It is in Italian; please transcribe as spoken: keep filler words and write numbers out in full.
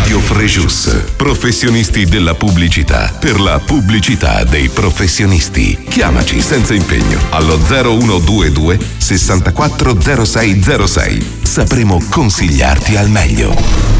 Radio Frejus, professionisti della pubblicità per la pubblicità dei professionisti. Chiamaci senza impegno allo zero uno due due sessantaquattro zero sei zero sei. Sapremo consigliarti al meglio.